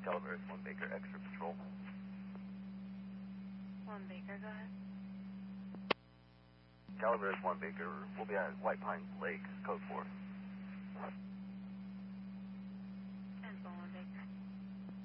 Calaveras 1 Baker, extra patrol. 1 Baker, go ahead. Calaveras 1 Baker, we'll be at White Pine Lake, code 4.